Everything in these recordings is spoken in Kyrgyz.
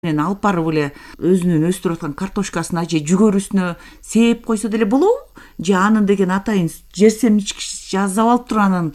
алып барып эле өзүнүн өстүрүп аткан картошкасына же жүгөрүсүнө сээп койсо деле болобу, же анын деген атайын жер семирткич жазып алып туруп анан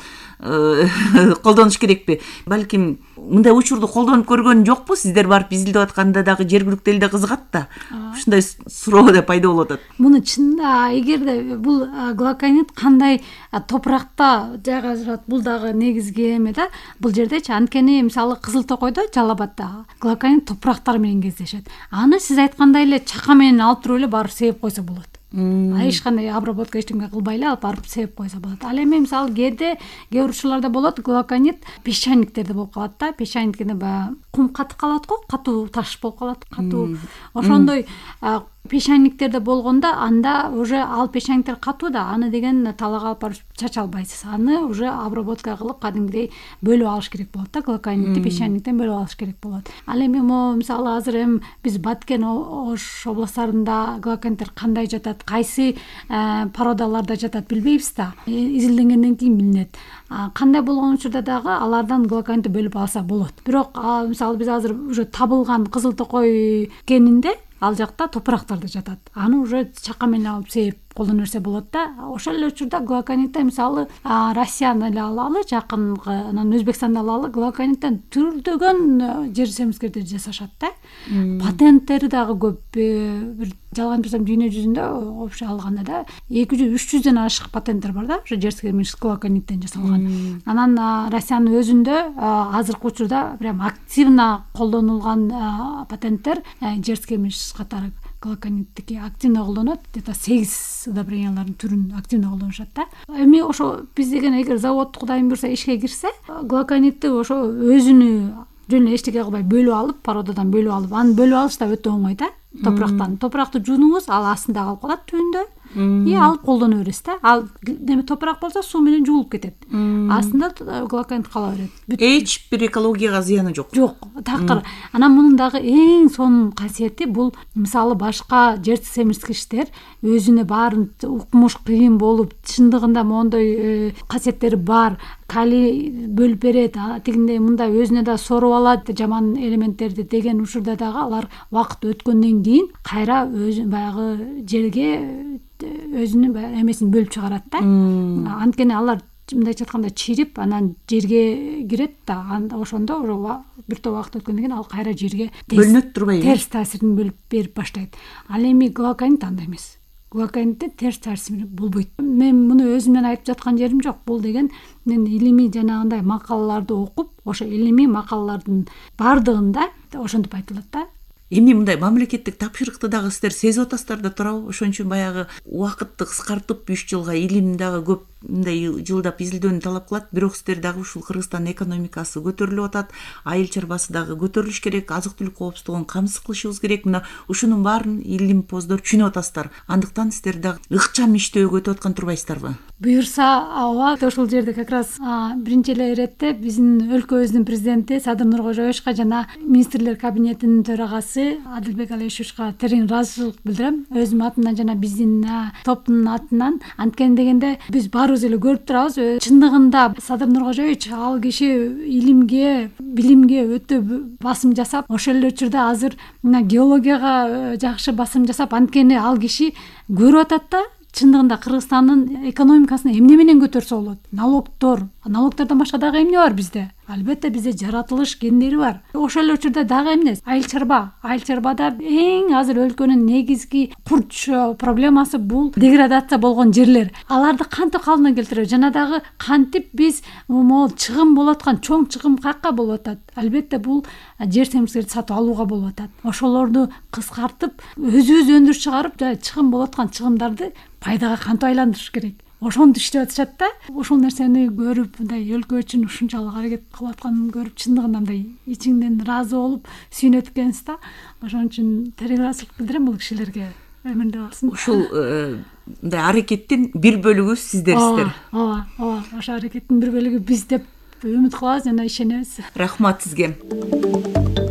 колдонуш керекпи? Балким мындай учурду колдонуп көргөн жокпу? Сиздер барып изилдеп атканда дагы жергиликтүү эл да кызыгат да. Ушундай суроо да пайда болуп атат. Муну чынында эгерде бул глоконит кандай топуракта жайгашат, бул дагы негизги эме да. Бул жердечи анткени мисалы Кызыл Токойдо, Жалал Абадда глоконит топурактар менен кездешет. Аны сиз айткандай эле чака менен алып туруп эле барып сээп койсо болот. Эч кандай обработка эчтеме кылбай эле алып барып сээп койсо болот. Ал эми мисалы кээ учурларда болот глоконит песчаниктерде болуп калат да. Песчаниктеде баягы кум катып калат го, катуу таш болуп калат, катуу. Ошондой песчаниктерде болгондо анда уже ал песчаниктер катуу да, аны деген талаага алып барып чача албайсыз. Аны уже обработка кылып кадимгидей бөлүп алыш керек болот да, глоконитти песчаниктен бөлүп алыш керек болот. Ал эми могу мисалы азыр биз Баткен, Ош областарында глокониттер кандай жатат, кайсы породаларда жатат билбейбиз да. Изилденгенден кийин билинет. Кандай болгон учурда дагы алардан глоконитти бөлүп алса болот. Бирок мисалы биз азыр уже табылган Кызыл Токой кенинде ал жакта топурактарда жатат. Аны уже чака менен алып сээп колдоно берсе болот да. Ошол эле учурда глоконитти мисалы Россияны эле алалы, жакынкы, анан Өзбекстанды алалы, глокониттен түрдөгөн жер семирткичтер жасашат да. Патенттери дагы көп. Бир жалган айтпасам дүйнө жүзүндө общий алганда да 200-300дөн ашык патенттер бар да, ошо жер семирткич глокониттен жасалган. Анан Россиянын өзүндө азыркы учурда прям активно колдонулган патенттер жер семирткич катары глокониттики активно колдонот. Где-то 8 удобрениялардын түрүн активно колдонушат да. Эми ошо биз деген эгер завод Кудайым буйрса ишке кирсе, глоконитти ошо өзүнү жөн эле эчтеке кылбай бөлүп алып, породадан бөлүп алып, аны бөлүп алыш да өтө оңой да. Топурактан. Топуракты жуунуңуз, ал астында калып калат түбүндө. Алып колдоно бересиз да. Ал неме топурак болсо суу менен жуулуп кетет. Астында глоконит кала берет. Эч бир экологияга зыяны жок. Жок, такыр. Анан мунун дагы эң сонун касиети бул мисалы башка жер семирткичтер өзүнө баарын укмуш кыйын болуп, чындыгында мондой касиеттери бар, калий бөлүп берет, тигиндей мындай өзүнө да соруп алат жаман элементтерди деген учурда дагы алар убакыт өткөндөн кийин кайра өзү баягы жерге өзүнүн эмесин бөлүп чыгарат да. Анткени алар мындайча айтканда чирип, анан жерге кирет да. Ошондо уже бир топ убакыт өткөндөн кийин ал кайра жерге бөлүнөт турбайбы? Терс таасирин берип баштайт. Ал эми глоконит андай эмес. Глоконитте терс таасир болбойт. Мен муну өзүмдөн айтып жаткан жерим жок. Бул деген мен илимий жанагындай макалаларды окуп, ошо илимий макалалардын бардыгында ошентип айтылат да. Эми мындай мамлекеттик тапшырыкты дагы сиздер сезип атасыздар да туурабы? Ошон үчүн баягы убакытты кыскартып 3 жылга илим дагы көп мындай жылдап изилдөөнү талап кылат. Бирок сиздер дагы ушул Кыргызстандын экономикасы көтөрүлүп атат, айыл чарбасы дагы көтөрүлүш керек, азык-түлүк коопсуздугун камсыз кылышыбыз керек. Мына ушунун баарын илимпоздор түшүнүп атасыздар. Андыктан сиздер дагы ыкчам иштөөгө өтүп аткан турбайсыздарбы? Буюрса, ооба, ошол жерде как раз биринчи эле иретте биздин өлкөбүздүн президенти Садыр Нуркожоевичка жана министрлер кабинетинин төрагасы Адилбек Алишевичка терең ыраазычылык билдирем. Өзүмдүн атымдан жана биздин топтун атынан. Анткени дегенде биз баарыбыз эле көрүп турабыз. Чындыгында Садыр Нуркожоевич ал киши илимге, билимге өтө басым жасап, ошол эле учурда азыр мына геологияга жакшы басым жасап, анткени ал киши көрүп атат да. Чындыгында Кыргызстандын экономикасын эмне менен көтөрсө болот? Налогтордон башка дагы эмне бар бизде? Албетте бизде жаратылыш гендери бар. Ошол эле учурда дагы эмне? Айыл чарбада эң азыр өлкөнүн негизги курч проблемасы бул деградация болгон жерлер. Аларды кантип калыбына келтиребиз? Жана дагы кантип биз могул чыгым болуп аткан, чоң чыгым каякка болуп атат? Албетте бул жер семирткичтерди сатып алууга болуп атат. Ошолорду кыскартып, өзүбүз өндүрүп чыгарып, чыгым болуп аткан чыгымдарды пайдага кантип айландырыш керек? Ошону иштеп атышат да. Ошол нерсени көрүп, мындай өлкө үчүн ушунчалык аракет кылып атканын көрүп, чындыгында мындай ичиңден ыраазы болуп, сүйүнөт экенсиз да. Ошон үчүн терең ыраазычылык билдирем бул кишилерге. Өмүндө алсын. Ушул мындай аракеттин бир бөлүгү сиздерсиздер. Ооба. Ошо аракеттин бир бөлүгү биз деп үмүт кылабыз жана ишенебиз. Рахмат сизге.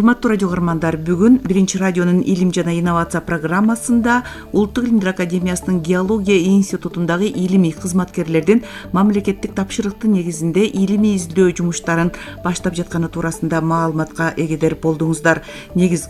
Урматтуу радио каармандар, бүгүн Биринчи радионун илим жана инновация программасында Улуттук илимдер академиясынын геология институтундагы илимий кызматкерлердин мамлекеттик тапшырыктын негизинде илимий издөө жумуштарын баштап жатканы туурасында маалыматка эгедер болдуңуздар. Негизги